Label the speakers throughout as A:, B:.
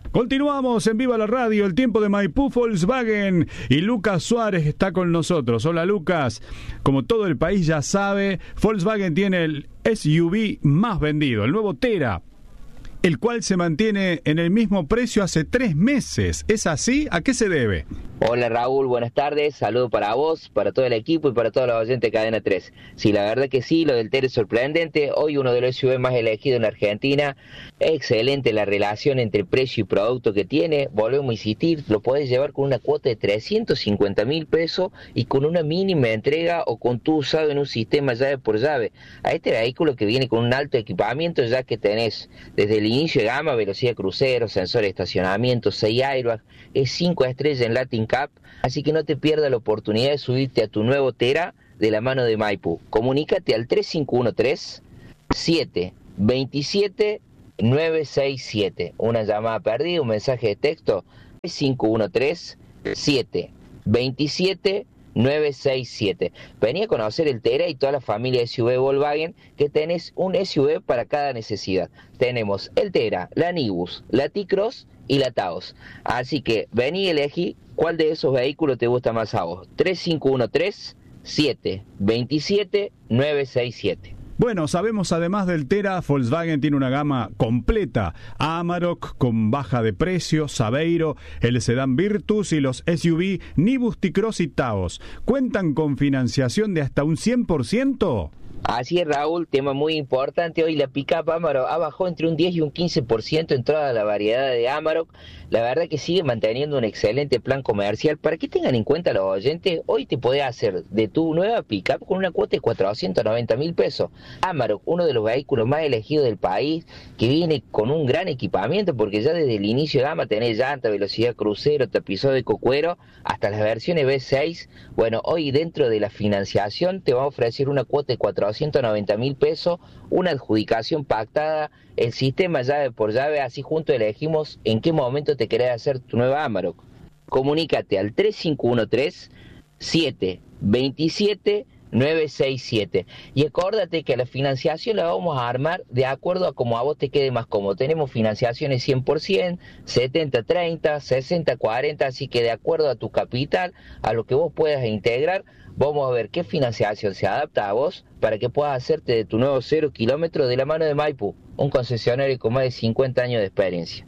A: Continuamos en Viva la Radio, el tiempo de Maipú Volkswagen, y Lucas Suárez está con nosotros. Hola Lucas, como todo el país ya sabe, Volkswagen tiene el SUV más vendido, el nuevo Tera, el cual se mantiene en el mismo precio hace 3 meses. ¿Es así? ¿A qué se debe?
B: Hola Raúl, buenas tardes, saludo para vos, para todo el equipo y para todos los oyentes de Cadena 3. Sí, la verdad que sí, lo del Tera es sorprendente, hoy uno de los SUV más elegidos en la Argentina, excelente la relación entre precio y producto que tiene, volvemos a insistir, lo podés llevar con una cuota de 350.000 pesos y con una mínima entrega o con tu usado en un sistema llave por llave. A este vehículo que viene con un alto equipamiento, ya que tenés desde el inicio de gama, velocidad crucero, sensor de estacionamiento, 6 airbags, es 5 estrellas en Latin Cup, así que no te pierdas la oportunidad de subirte a tu nuevo Tera de la mano de Maipú. Comunícate al 3513-727-967. Una llamada perdida, un mensaje de texto, 3513-727-967. Vení a conocer el Tera y toda la familia SUV Volkswagen, que tenés un SUV para cada necesidad. Tenemos el Tera, la Nibus, la T-Cross y la Taos. Así que vení y elegí cuál de esos vehículos te gusta más a vos. 3513-727-967.
A: Bueno, sabemos además del Tera, Volkswagen tiene una gama completa. Amarok con baja de precio, Saveiro, el sedán Virtus y los SUV Nibus, T-Cross y Taos. ¿Cuentan con financiación de hasta un 100%?
B: Así es, Raúl, tema muy importante. Hoy la pick-up Amarok ha bajado entre un 10 y un 15% en toda la variedad de Amarok. La verdad que sigue manteniendo un excelente plan comercial. Para que tengan en cuenta los oyentes, hoy te podés hacer de tu nueva pick-up con una cuota de 490.000 pesos. Amarok, uno de los vehículos más elegidos del país, que viene con un gran equipamiento, porque ya desde el inicio de gama tenés llanta, velocidad crucero, tapizado de cuero, hasta las versiones V6. Bueno, hoy dentro de la financiación te va a ofrecer una cuota de 490.000 pesos, una adjudicación pactada, el sistema llave por llave, así juntos elegimos en qué momento te querés hacer tu nueva Amarok. Comunícate al 3513-727-967 y acuérdate que la financiación la vamos a armar de acuerdo a como a vos te quede más cómodo. Tenemos financiaciones 100%, 70-30, 60-40, así que de acuerdo a tu capital, a lo que vos puedas integrar, vamos a ver qué financiación se adapta a vos para que puedas hacerte de tu nuevo 0 kilómetro de la mano de Maipú, un concesionario con más de 50 años de experiencia.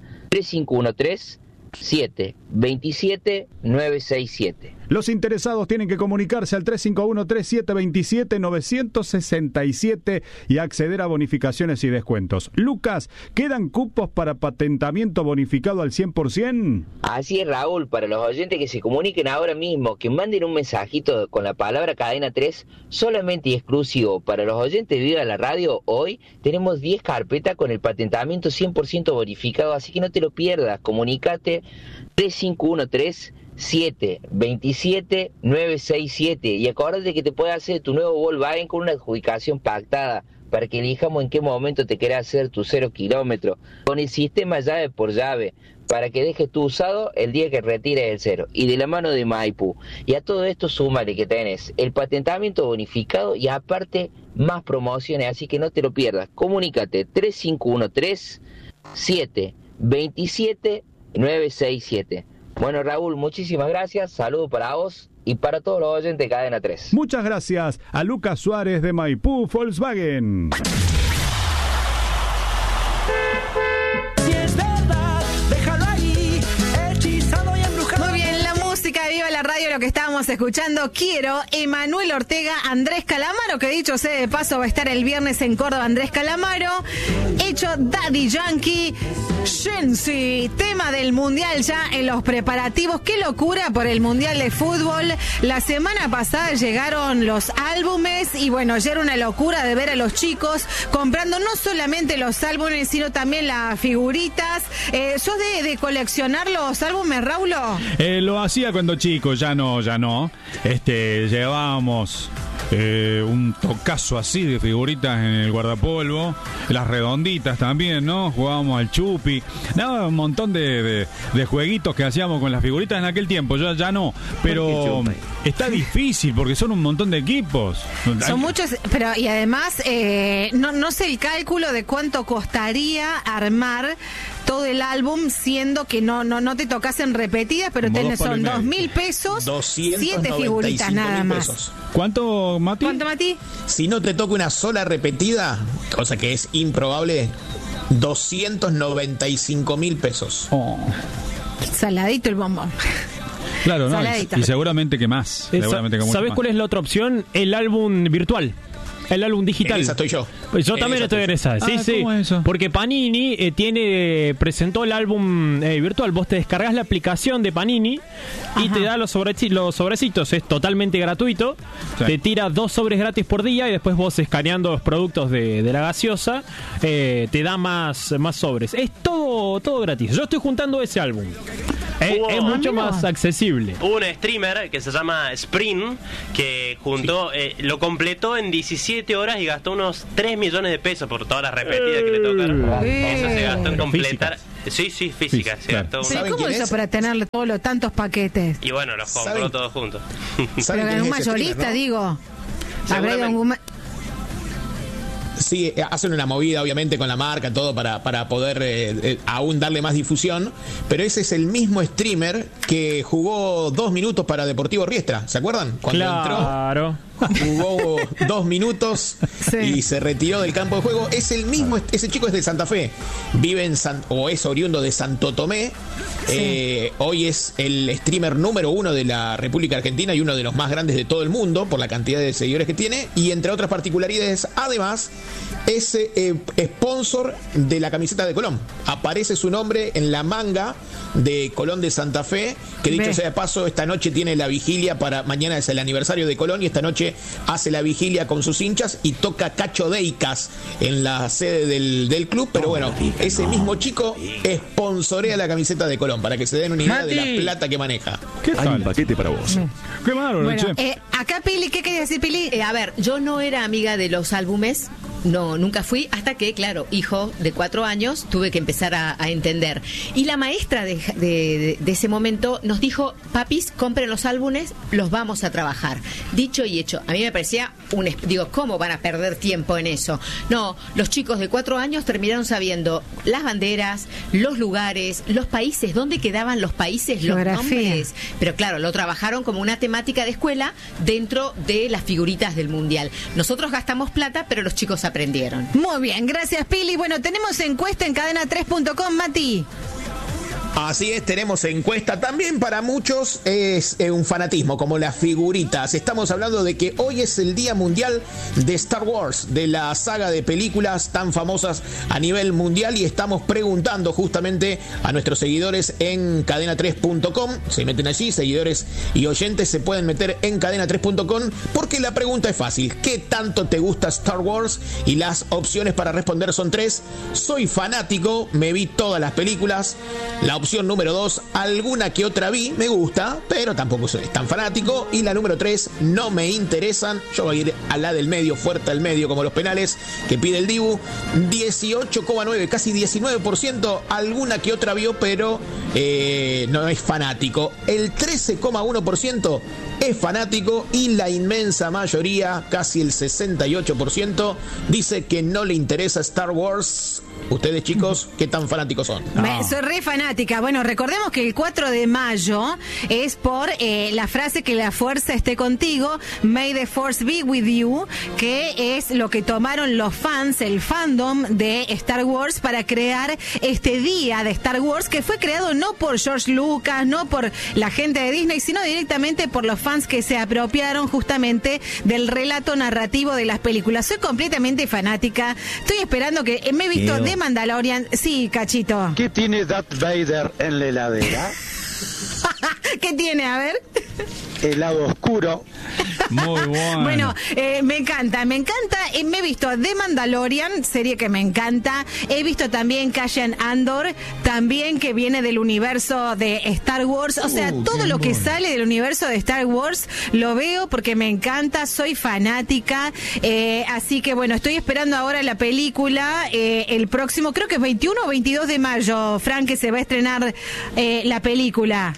B: 3513-727-967.
A: Los interesados tienen que comunicarse al 351-3727-967 y acceder a bonificaciones y descuentos. Lucas, ¿quedan cupos para patentamiento bonificado al 100%?
B: Así es, Raúl, para los oyentes que se comuniquen ahora mismo, que manden un mensajito con la palabra Cadena 3, solamente y exclusivo para los oyentes de Viva la Radio, hoy tenemos 10 carpetas con el patentamiento 100% bonificado, así que no te lo pierdas. Comunícate 3513-727-967 y acuérdate que te puedes hacer tu nuevo Volkswagen con una adjudicación pactada para que elijamos en qué momento te querés hacer tu 0 kilómetro con el sistema llave por llave para que dejes tu usado el día que retires el 0 y de la mano de Maipú. Y a todo esto súmale que tenés el patentamiento bonificado y aparte más promociones, así que no te lo pierdas. Comunícate 3513-727-967. Bueno, Raúl, muchísimas gracias, saludos para vos y para todos los oyentes de Cadena 3.
A: Muchas gracias a Lucas Suárez de Maipú Volkswagen.
C: Si es verdad, déjalo ahí, hechizado y embrujado.
D: Muy bien, la música de Viva la Radio, lo que estábamos escuchando, Quiero, Emanuel Ortega, Andrés Calamaro, que dicho sea de paso va a estar el viernes en Córdoba, Andrés Calamaro, hecho Daddy Yankee, Shensi, tema del Mundial ya en los preparativos. Qué locura por el Mundial de Fútbol. La semana pasada llegaron los álbumes y bueno, ya era una locura de ver a los chicos comprando no solamente los álbumes, sino también las figuritas. ¿Sos de coleccionar los álbumes, Raúl?
A: Lo hacía cuando chico, ya no. Llevábamos un tocazo así de figuritas en el guardapolvo, las redonditas también, ¿no? Jugábamos al chupi, nada, un montón de jueguitos que hacíamos con las figuritas en aquel tiempo. Yo ya no, pero está difícil porque son un montón de equipos.
D: Son muchos, pero y además no sé el cálculo de cuánto costaría armar todo el álbum, siendo que no te tocasen repetidas, pero
A: Como
D: son
A: 2,5
D: 2.000 pesos, 7
E: 295.000
D: figuritas nada más.
E: pesos.
A: ¿Cuánto, Mati?
D: ¿Cuánto, Mati?
E: Si no te toca una sola repetida, cosa que es improbable, 295.000 pesos.
A: Oh.
D: Saladito el bombón.
A: Claro, no,
D: Saladita.
A: y seguramente que más. Seguramente que mucho
F: ¿Sabés
A: más.
F: cuál es la otra opción? El álbum virtual. El álbum digital.
E: En esa estoy yo.
F: Pues yo
E: En
F: también
E: esa
F: estoy en esa. Sí,
A: Ah,
F: sí.
A: ¿cómo es eso?
F: Porque Panini presentó el álbum virtual. Vos te descargas la aplicación de Panini y
D: Ajá.
F: te da los sobrecitos. Es totalmente gratuito.
A: Sí.
F: Te tira 2 sobres gratis por día y después vos escaneando los productos de la gaseosa te da más sobres. Es todo gratis. Yo estoy juntando ese álbum. Es mucho
D: mira.
F: más accesible.
G: Hubo un streamer que se llama Sprint que juntó, lo completó en 17 horas y gastó unos 3 millones de pesos por todas las repetidas que le tocaron. Eso se gastó en completar. Sí, física. Se
A: claro.
G: gastó.
D: Pero
E: ¿Saben
D: ¿cómo
E: quién
D: hizo
E: es?
D: para tener todos los tantos paquetes?
G: Y bueno, los compró
E: ¿Saben?
G: todos juntos.
E: ¿Saben
D: Pero
E: quién
D: un
E: es ese
D: mayorista,
E: streamer, no?
D: digo.
G: Seguramente.
D: Habrá un
E: Sí, hacen una movida obviamente con la marca, todo para poder aún darle más difusión, pero ese es el mismo streamer que jugó 2 minutos para Deportivo Riestra, ¿se acuerdan? Cuando
F: Claro.
E: jugó 2 minutos
D: Sí.
E: y se retiró del campo de juego. Es el mismo, ese chico es de Santa Fe, vive o es oriundo de Santo Tomé. Hoy es el streamer número 1 de la República Argentina y uno de los más grandes de todo el mundo por la cantidad de seguidores que tiene, y entre otras particularidades, además es sponsor de la camiseta de Colón. Aparece su nombre en la manga de Colón de Santa Fe, que dicho
D: Ve.
E: sea de paso, esta noche tiene la vigilia mañana es el aniversario de Colón, y esta noche hace la vigilia con sus hinchas y toca Cacho Deicas en la sede del club. Pero bueno, ese mismo chico sponsorea la camiseta de Colón, para que se den una idea de la plata que maneja.
A: ¿Qué
H: Hay un
A: tal?
H: paquete para vos.
A: Qué bárbaro,
D: Bueno,
A: che.
D: acá Pili, ¿qué querías decir, Pili?
I: A ver, yo no era amiga de los álbumes, no, nunca fui, hasta que, claro, hijo de 4 años, tuve que empezar a entender. Y la maestra de ese momento nos dijo, papis, compren los álbumes, los vamos a trabajar. Dicho y hecho, a mí me parecía digo, ¿cómo van a perder tiempo en eso? No, los chicos de 4 años terminaron sabiendo las banderas, los lugares, los países, dónde quedaban los países, los
D: Geografía.
I: nombres. Pero claro, lo trabajaron como una temática de escuela dentro de las figuritas del Mundial. Nosotros gastamos plata, pero los chicos aprendieron.
D: Muy bien, gracias, Pili. Bueno, tenemos encuesta en cadena3.com, Mati.
E: Así es, tenemos encuesta. También para muchos es un fanatismo, como las figuritas. Estamos hablando de que hoy es el Día Mundial de Star Wars, de la saga de películas tan famosas a nivel mundial, y estamos preguntando justamente a nuestros seguidores en cadena3.com. Se meten allí, seguidores y oyentes se pueden meter en cadena3.com, porque la pregunta es fácil: ¿qué tanto te gusta Star Wars? Y las opciones para responder son 3. Soy fanático, me vi todas las películas. La opción número 2, alguna que otra vi, me gusta, pero tampoco soy tan fanático. Y la número 3, no me interesan. Yo voy a ir a la del medio, fuerte al medio, como los penales que pide el Dibu. 18,9, casi 19%, alguna que otra vio, pero no es fanático. El 13,1% es fanático, y la inmensa mayoría, casi el 68%, dice que no le interesa Star Wars. Ustedes, chicos, ¿qué tan fanáticos son?
D: Soy re fanática. Bueno, recordemos que el 4 de mayo es por la frase que la fuerza esté contigo, May the Force be with you, que es lo que tomaron los fans, el fandom de Star Wars, para crear este día de Star Wars, que fue creado no por George Lucas, no por la gente de Disney, sino directamente por los fans que se apropiaron justamente del relato narrativo de las películas. Soy completamente fanática. Estoy esperando que me he visto de Mandalorian. Sí, Cachito.
J: ¿Qué tiene Darth Vader en la heladera?
D: ¿Qué tiene? A ver.
J: Helado oscuro.
A: Muy bueno.
D: Bueno, me encanta. Me he visto The Mandalorian, serie que me encanta. He visto también Cassian Andor, también que viene del universo de Star Wars. O sea, todo lo que sale del universo de Star Wars lo veo porque me encanta, soy fanática. Así que bueno, estoy esperando ahora la película, el próximo, creo que es 21 o 22 de mayo, Frank, que se va a estrenar la película.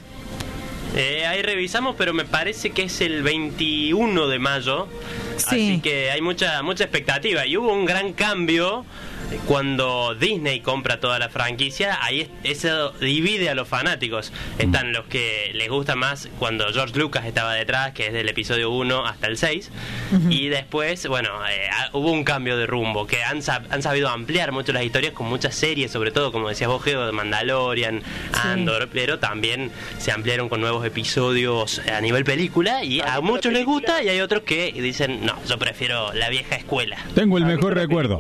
G: Ahí revisamos, pero me parece que es el 21 de mayo.
D: Sí.
G: Así que hay mucha expectativa. Y hubo un gran cambio cuando Disney compra toda la franquicia, ahí eso divide a los fanáticos. Están los que les gusta más cuando George Lucas estaba detrás, que es del episodio 1 hasta el 6, y después, bueno, hubo un cambio de rumbo, que han sabido ampliar mucho las historias con muchas series, sobre todo, como decías vos, Geo, de Mandalorian, Andor, pero también se ampliaron con nuevos episodios a nivel película, y a muchos les gusta, y hay otros que dicen, no, yo prefiero la vieja escuela.
A: Tengo el mejor recuerdo.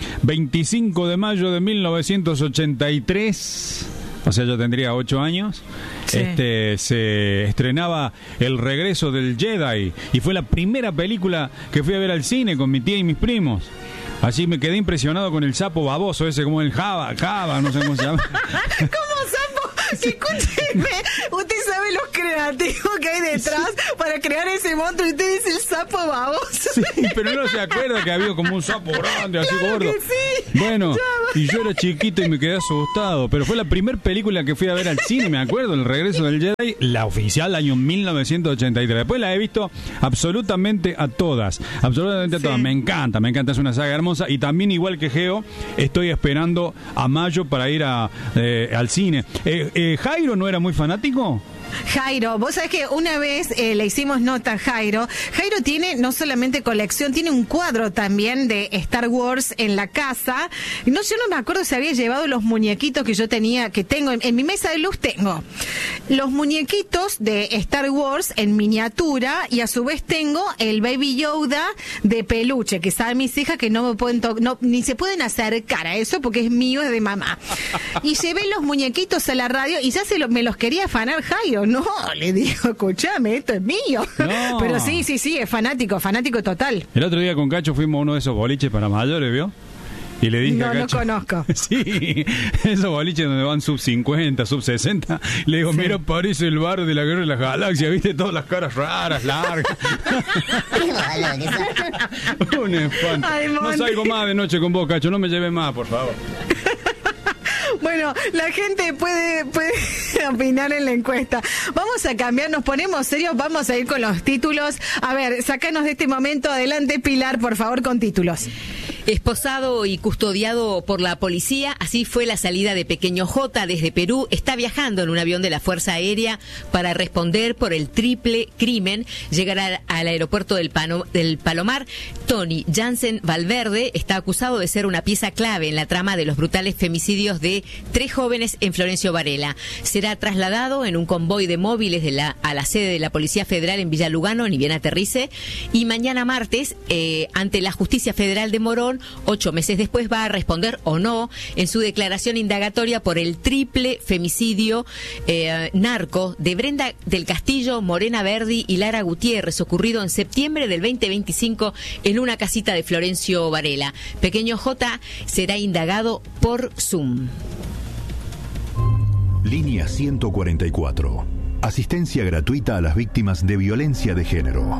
A: 25 de mayo de 1983, o sea, yo tendría 8 años. Sí. Se estrenaba El regreso del Jedi y fue la primera película que fui a ver al cine con mi tía y mis primos. Allí me quedé impresionado con el sapo baboso ese, como el Java, no sé cómo se llama.
D: ¿Cómo sapo? Escúcheme, usted sabe los creativos que hay detrás para crear ese monstruo y usted dice el sapo baboso.
A: Sí, pero no se acuerda que había como un sapo grande, así
D: claro
A: gordo.
D: Que sí.
A: Bueno, y yo era chiquito y me quedé asustado, pero fue la primera película que fui a ver al cine, me acuerdo, El regreso del Jedi, la oficial, año 1983. Después la he visto absolutamente a todas, me encanta, es una saga hermosa, y también, igual que Geo, estoy esperando a mayo para ir al cine. ¿Jairo no era muy fanático?
D: Jairo, vos sabés que una vez le hicimos nota a Jairo. Jairo tiene no solamente colección, tiene un cuadro también de Star Wars en la casa. Yo no me acuerdo si había llevado los muñequitos que yo tengo en mi mesa de luz. Tengo los muñequitos de Star Wars en miniatura, y a su vez tengo el Baby Yoda de peluche, que saben mis hijas que no me pueden ni se pueden acercar a eso porque es mío, es de mamá. Y llevé los muñequitos a la radio y ya me los quería afanar Jairo. No, le digo, escuchame, esto es mío. No. Pero sí, es fanático total.
A: El otro día con Cacho fuimos a uno de esos boliches para mayores, ¿vio? Y le dije a Cacho,
D: no conozco.
A: Sí, esos boliches donde van sub 50, sub 60. Le digo, mira, parece el bar de la Guerra de las Galaxias, ¿viste? Todas las caras raras, largas. Un espanto. Ay, no salgo más de noche con vos, Cacho, no me lleves más, por favor.
D: Bueno, la gente puede opinar en la encuesta. Vamos a cambiar, nos ponemos serios, vamos a ir con los títulos. A ver, sacanos de este momento. Adelante, Pilar, por favor, con títulos.
I: Esposado y custodiado por la policía, así fue la salida de Pequeño J desde Perú. Está viajando en un avión de la Fuerza Aérea para responder por el triple crimen. Llegará al aeropuerto del Palomar. Tony Jansen Valverde está acusado de ser una pieza clave en la trama de los brutales femicidios de 3 jóvenes en Florencio Varela. Será trasladado en un convoy de móviles a la sede de la Policía Federal en Villa Lugano, ni bien aterrice, y mañana martes, ante la Justicia Federal de Morón, 8 meses después, va a responder o no en su declaración indagatoria por el triple femicidio narco de Brenda del Castillo, Morena Verdi y Lara Gutiérrez, ocurrido en septiembre del 2025 en una casita de Florencio Varela. Pequeño J será indagado por Zoom.
H: Línea 144. Asistencia gratuita a las víctimas de violencia de género.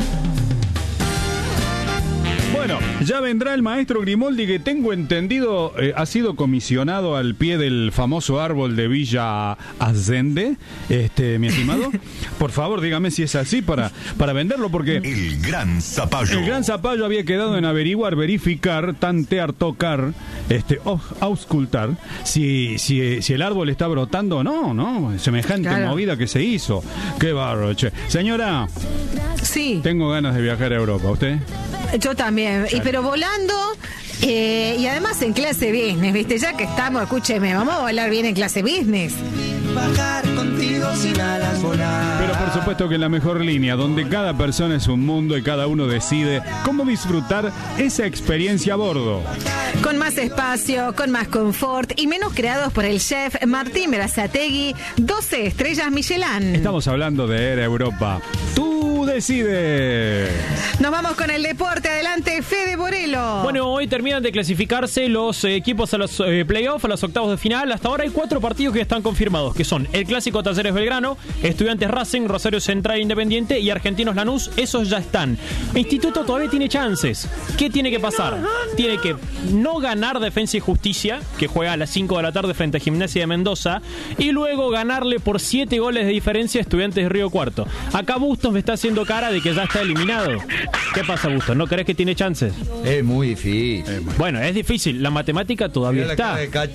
A: Bueno, ya vendrá el maestro Grimoldi, que tengo entendido ha sido comisionado al pie del famoso árbol de Villa Allende, mi estimado. Por favor, dígame si es así para venderlo, porque
H: el Gran Zapallo.
A: El Gran Zapallo había quedado en averiguar, verificar, tantear, tocar, auscultar si el árbol está brotando o no, semejante movida que se hizo. Qué bárbaro, che. Señora,
D: sí,
A: tengo ganas de viajar a Europa. ¿Usted?
D: Yo también, pero volando, y además en clase business, ¿viste? Ya que estamos, escúcheme, vamos a volar bien en clase business.
C: Bajar contigo sin alas volar.
A: Pero por supuesto que en la mejor línea, donde cada persona es un mundo y cada uno decide cómo disfrutar esa experiencia a bordo.
D: Con más espacio, con más confort y menos creados por el chef Martín Berazategui, 12 estrellas Michelin.
A: Estamos hablando de Air Europa. Tú decides.
D: Nos vamos con el deporte. Adelante, Fede Borelo.
F: Bueno, hoy terminan de clasificarse los equipos a los playoffs, a los octavos de final. Hasta ahora hay 4 partidos que están confirmados, que son el Clásico Talleres Belgrano, Estudiantes Racing, Rosario Central Independiente y Argentinos Lanús. Esos ya están. Instituto todavía tiene chances. ¿Qué tiene que pasar? Tiene que no ganar Defensa y Justicia, que juega a las 5 de la tarde frente a Gimnasia de Mendoza, y luego ganarle por 7 goles de diferencia a Estudiantes de Río Cuarto. Acá Bustos me está haciendo cara de que ya está eliminado. ¿Qué pasa, Augusto? ¿No crees que tiene chances?
K: Es muy difícil.
F: Bueno, es difícil. La matemática todavía está.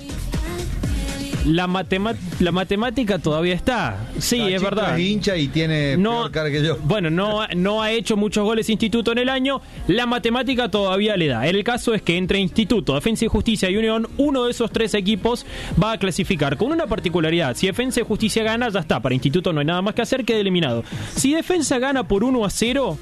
F: La matemática todavía está. Sí, Cachito es verdad.
K: Es hincha y tiene peor cara que yo.
F: Bueno, no ha hecho muchos goles Instituto en el año. La matemática todavía le da. El caso es que entre Instituto, Defensa y Justicia y Unión, uno de esos tres equipos va a clasificar. Con una particularidad: si Defensa y Justicia gana, ya está. Para Instituto no hay nada más que hacer, queda eliminado. Si Defensa gana por 1-0,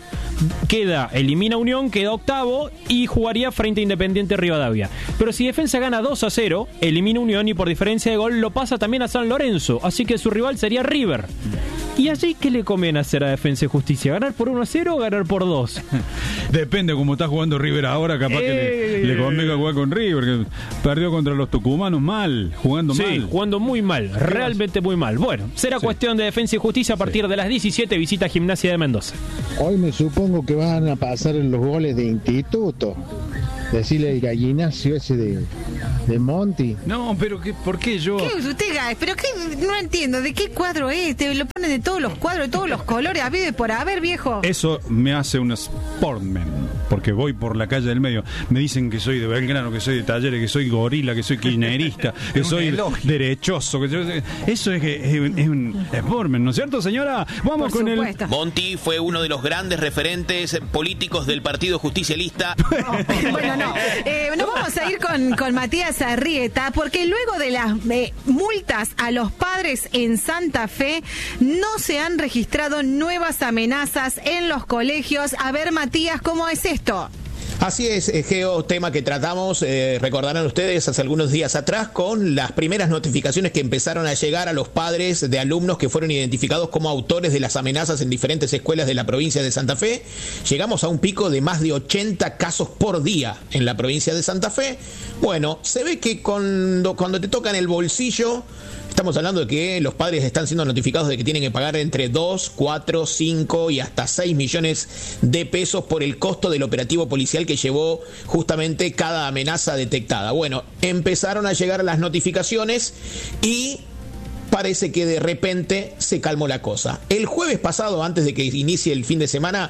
F: elimina Unión, queda octavo y jugaría frente a Independiente Rivadavia. Pero si Defensa gana 2-0, elimina Unión y por diferencia de gol lo pasa también a San Lorenzo, así que su rival sería River. ¿Y allí qué le conviene hacer a Defensa y Justicia? ¿Ganar por 1-0 o ganar por 2?
A: Depende cómo está jugando River ahora, capaz que le convenga jugar con River, que perdió contra los tucumanos jugando mal.
F: Sí, jugando muy mal, realmente muy mal. Bueno, será cuestión de Defensa y Justicia a partir de las 17, visita Gimnasia de Mendoza.
J: Hoy me supongo que van a pasar en los goles de Instituto. Decirle el gallinacio ese de Monty.
A: No, pero ¿por qué yo?
D: ¿Qué usted, pero qué? No entiendo, ¿de qué cuadro es? Te lo ponen de todos los cuadros, de todos los colores, a ver, por haber, viejo.
A: Eso me hace un sportman, porque voy por la calle del medio. Me dicen que soy de Belgrano, que soy de Talleres, que soy gorila, que soy kirchnerista, que soy derechoso. Eso es un sportman, ¿no es cierto, señora? Vamos por con supuesto.
E: Monty fue uno de los grandes referentes políticos del Partido Justicialista.
D: Bueno, no. Nos vamos a ir con Matías Arrieta, porque luego de las multas a los padres en Santa Fe, no se han registrado nuevas amenazas en los colegios. A ver, Matías, ¿cómo es esto?
E: Así es, Geo, tema que tratamos, recordarán ustedes, hace algunos días atrás, con las primeras notificaciones que empezaron a llegar a los padres de alumnos que fueron identificados como autores de las amenazas en diferentes escuelas de la provincia de Santa Fe. Llegamos a un pico de más de 80 casos por día en la provincia de Santa Fe. Bueno, se ve que cuando te tocan el bolsillo, estamos hablando de que los padres están siendo notificados de que tienen que pagar entre 2, 4, 5 y hasta 6 millones de pesos por el costo del operativo policial que llevó justamente cada amenaza detectada. Bueno, empezaron a llegar las notificaciones y parece que de repente se calmó la cosa. El jueves pasado, antes de que inicie el fin de semana,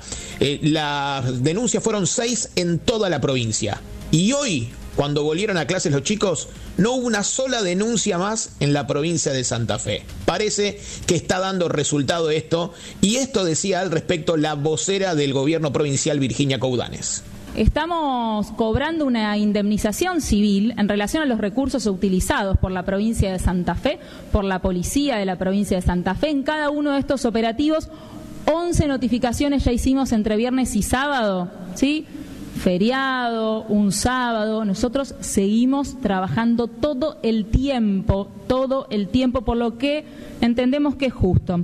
E: las denuncias fueron 6 en toda la provincia. Y hoy, cuando volvieron a clases los chicos, no hubo una sola denuncia más en la provincia de Santa Fe. Parece que está dando resultado esto, y esto decía al respecto la vocera del gobierno provincial, Virginia Coudanes.
L: Estamos cobrando una indemnización civil en relación a los recursos utilizados por la provincia de Santa Fe, por la policía de la provincia de Santa Fe. En cada uno de estos operativos, 11 notificaciones ya hicimos entre viernes y sábado, ¿sí? Feriado, un sábado. Nosotros seguimos trabajando todo el tiempo, por lo que entendemos que es justo.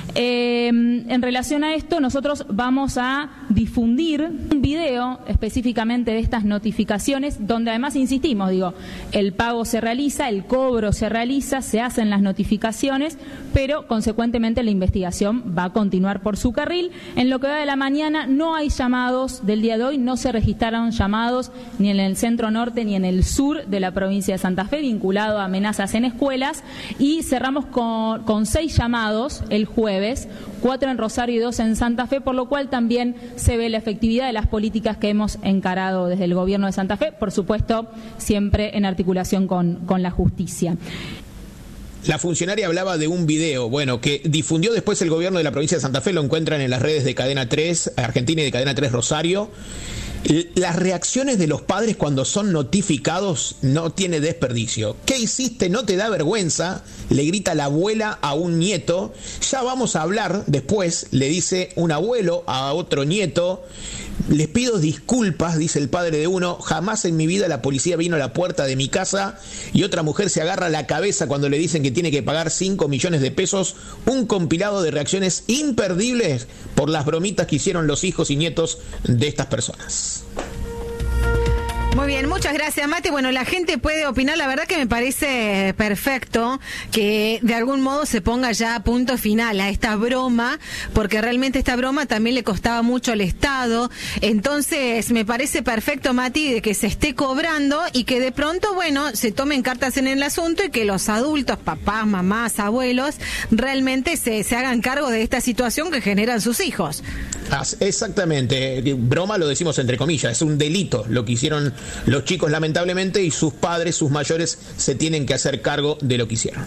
L: En relación a esto, nosotros vamos a difundir un video específicamente de estas notificaciones, donde además insistimos, el pago se realiza, el cobro se realiza, se hacen las notificaciones, pero consecuentemente la investigación va a continuar por su carril. En lo que va de la mañana no hay llamados del día de hoy, no se registraron llamados ni en el centro norte ni en el sur de la provincia de Santa Fe vinculado a amenazas en escuelas, y cerramos con 6 llamados el jueves, 4 en Rosario y 2 en Santa Fe, por lo cual también se ve la efectividad de las políticas que hemos encarado desde el gobierno de Santa Fe, por supuesto siempre en articulación con la justicia.
E: La funcionaria hablaba de un video, que difundió después el gobierno de la provincia de Santa Fe, lo encuentran en las redes de Cadena 3 Argentina y de Cadena 3 Rosario. Las reacciones de los padres cuando son notificados no tiene desperdicio. ¿Qué hiciste? ¿No te da vergüenza? Le grita la abuela a un nieto. Ya vamos a hablar después, le dice un abuelo a otro nieto. Les pido disculpas, dice el padre de uno, jamás en mi vida la policía vino a la puerta de mi casa. Y otra mujer se agarra la cabeza cuando le dicen que tiene que pagar 5 millones de pesos. Un compilado de reacciones imperdibles por las bromitas que hicieron los hijos y nietos de estas personas.
D: Muy bien. bien, muchas gracias, Mati. Bueno, la gente puede opinar. La verdad que me parece perfecto que de algún modo se ponga ya punto final a esta broma, porque realmente esta broma también le costaba mucho al Estado. Entonces, me parece perfecto, Mati, de que se esté cobrando y que de pronto, bueno, se tomen cartas en el asunto y que los adultos, papás, mamás, abuelos, realmente se hagan cargo de esta situación que generan sus hijos.
E: Exactamente, broma lo decimos entre comillas, es un delito lo que hicieron los chicos lamentablemente, y sus padres, sus mayores, se tienen que hacer cargo de lo que hicieron.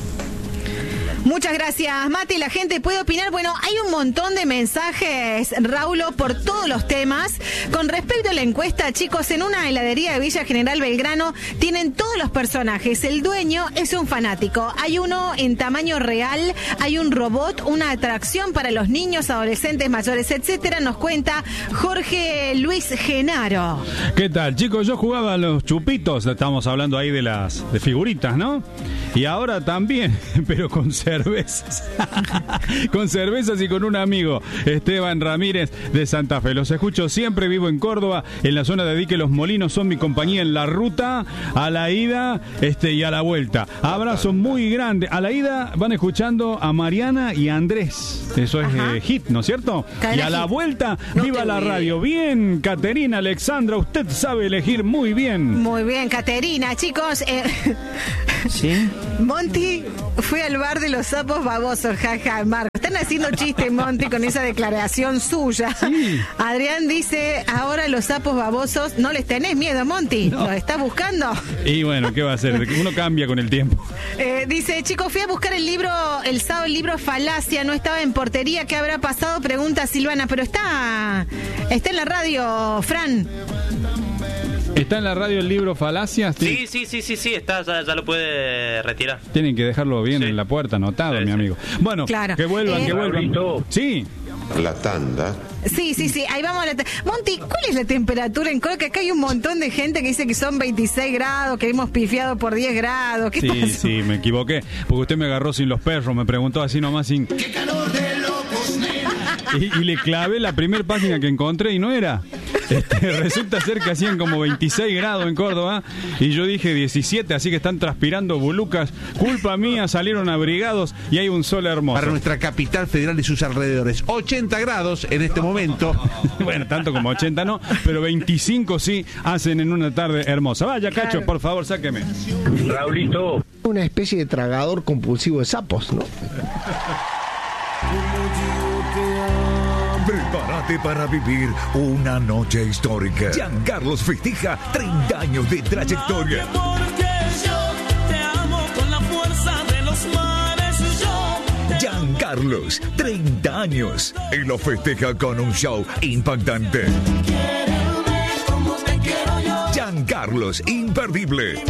D: Muchas gracias, Mati. La gente puede opinar. Bueno, hay un montón de mensajes, Raulo, por todos los temas. Con respecto a la encuesta, chicos, en una heladería de Villa General Belgrano tienen todos los personajes. El dueño es un fanático. Hay uno en tamaño real, hay un robot, una atracción para los niños, adolescentes, mayores, etcétera. Nos cuenta Jorge Luis Genaro.
A: ¿Qué tal, chicos? Yo jugaba a los chupitos, estamos hablando ahí de figuritas, ¿no? Y ahora también, pero con cervezas. Con cervezas y con un amigo, Esteban Ramírez de Santa Fe. Los escucho siempre, vivo en Córdoba, en la zona de Dique Los Molinos, son mi compañía en la ruta, a la ida y a la vuelta. Abrazo muy grande. A la ida van escuchando a Mariana y a Andrés. Eso es hit, ¿no es cierto? Y a la vuelta, viva la radio. Bien, Caterina Alexandra, usted sabe elegir muy bien.
D: Muy bien, Caterina. Chicos,
A: ¿sí?
D: Monty fue al bar de los sapos babosos, jaja, Marco. Están haciendo chiste, Monty, con esa declaración suya. Sí. Adrián dice, ahora los sapos babosos, ¿no les tenés miedo, Monty? No. ¿Los estás buscando?
A: Y bueno, ¿qué va a hacer? Uno cambia con el tiempo.
D: Dice, chicos, fui a buscar el sábado el libro Falacia, no estaba en portería, ¿qué habrá pasado? Pregunta Silvana, pero está en la radio, Fran.
A: ¿Está en la radio el libro Falacias?
G: Sí, está, ya lo puede retirar.
A: Tienen que dejarlo bien en la puerta, anotado, mi amigo. Bueno,
D: claro.
A: que vuelvan. Sí.
M: La tanda.
D: Sí, ahí vamos a la tanda. Monty, ¿cuál es la temperatura en Córdoba? Que acá hay un montón de gente que dice que son 26 grados, que hemos pifiado por 10 grados. ¿Qué pasó?
A: Sí, me equivoqué, porque usted me agarró sin los perros, me preguntó así nomás sin...
C: ¡Qué calor de locos, nena!
A: Y le clavé la primera página que encontré y no era. Resulta ser que hacían como 26 grados en Córdoba y yo dije 17, así que están transpirando bulucas. Culpa mía, salieron abrigados y hay un sol hermoso.
N: Para nuestra capital federal y sus alrededores, 80 grados en este momento.
A: Bueno, tanto como 80 no, pero 25 sí hacen en una tarde hermosa. Vaya, Cacho, claro. Por favor, sáqueme.
J: Raulito. Una especie de tragador compulsivo de sapos, ¿no?
O: Prepárate para vivir una noche histórica. Giancarlos festeja 30 años de trayectoria.
C: Porque yo te amo con la fuerza de los mares.
O: Giancarlos, 30 años. Y lo festeja con un show impactante. Giancarlos, imperdible.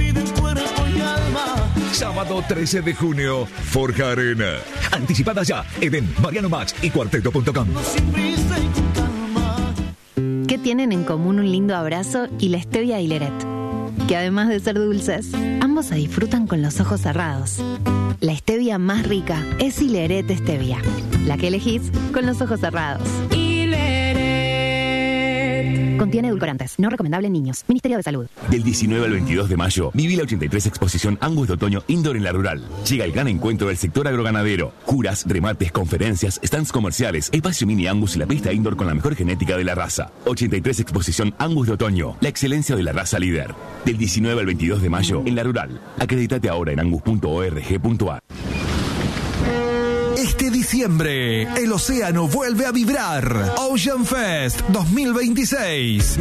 O: Sábado 13 de junio, Forja Arena. Anticipada ya, Eden, Mariano Max y Cuarteto.com.
P: ¿Qué tienen en común un lindo abrazo y la stevia Hileret? Que además de ser dulces, ambos se disfrutan con los ojos cerrados. La stevia más rica es Hileret Stevia, la que elegís con los ojos cerrados. Contiene edulcorantes, no recomendable en niños. Ministerio de Salud.
Q: Del 19 al 22 de mayo, viví la 83 Exposición Angus de Otoño Indoor en la Rural. Llega el gran encuentro del sector agroganadero. Curas, remates, conferencias, stands comerciales, espacio mini Angus y la pista indoor con la mejor genética de la raza. 83 Exposición Angus de Otoño, la excelencia de la raza líder. Del 19 al 22 de mayo, en la Rural. Acredítate ahora en angus.org.ar.
O: Este diciembre, el océano vuelve a vibrar. Ocean Fest 2026.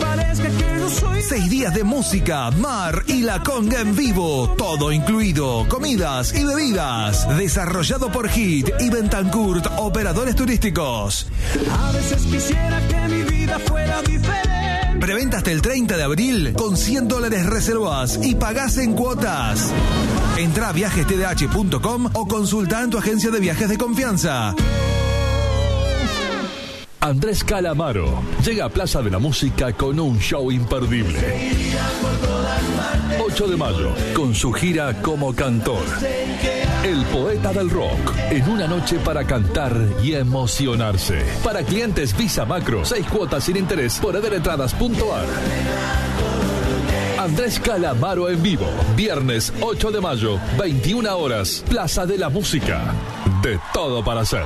O: 6 días de música, mar y la conga en vivo. Todo incluido, comidas y bebidas. Desarrollado por HIT y Bentancourt, operadores turísticos.
C: A veces quisiera que mi vida fuera diferente.
O: Preventa hasta el 30 de abril con $100 reservas y pagás en cuotas. Entra a viajestdh.com o consulta en tu agencia de viajes de confianza.
R: Andrés Calamaro llega a Plaza de la Música con un show imperdible. 8 de mayo, con su gira como cantor. El poeta del rock, en una noche para cantar y emocionarse. Para clientes Visa Macro, 6 cuotas sin interés por ederentradas.ar. Andrés Calamaro en vivo. Viernes 8 de mayo, 21 horas. Plaza de la Música. De todo para hacer.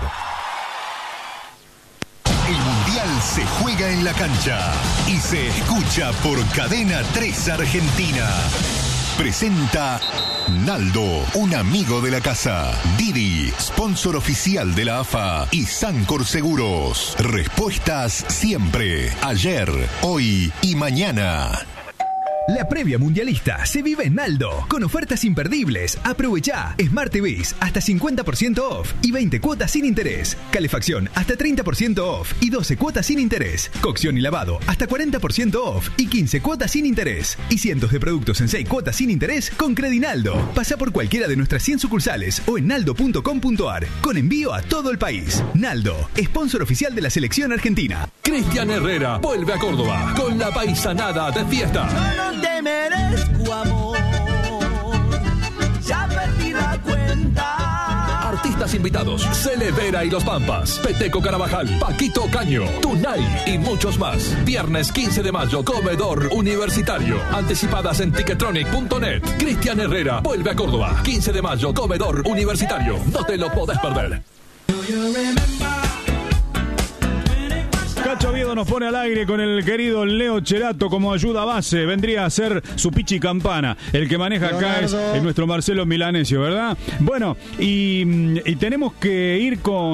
H: El Mundial se juega en la cancha y se escucha por Cadena 3 Argentina. Presenta Naldo, un amigo de la casa. Didi, sponsor oficial de la AFA. Y Sancor Seguros. Respuestas siempre. Ayer, hoy y mañana.
M: La previa mundialista se vive en Naldo, con ofertas imperdibles. Aprovechá Smart TVs hasta 50% off y 20 cuotas sin interés. Calefacción hasta 30% off y 12 cuotas sin interés. Cocción y lavado hasta 40% off y 15 cuotas sin interés. Y cientos de productos en 6 cuotas sin interés con Credinaldo. Pasá por cualquiera de nuestras 100 sucursales o en naldo.com.ar, con envío a todo el país. Naldo, sponsor oficial de la selección argentina.
R: Cristian Herrera vuelve a Córdoba con la paisanada de fiesta.
C: Te merezco amor, ya perdí la cuenta.
R: Artistas invitados: Celevera y Los Pampas, Peteco Carabajal, Paquito Caño, Tunay y muchos más. Viernes 15 de mayo, Comedor Universitario. Anticipadas en Tickettronic.net. Cristian Herrera vuelve a Córdoba. 15 de mayo, Comedor Universitario. No te lo podés perder.
A: Cacho Oviedo nos pone al aire con el querido Leo Cherato como ayuda base. Vendría a ser su pichi campana. El que maneja acá es nuestro Marcelo Milanesio, ¿verdad? Bueno, y tenemos que ir con